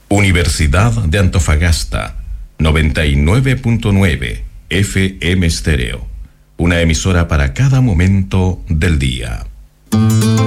Universidad de Antofagasta, 99.9 FM Estéreo. Una emisora para cada momento del día.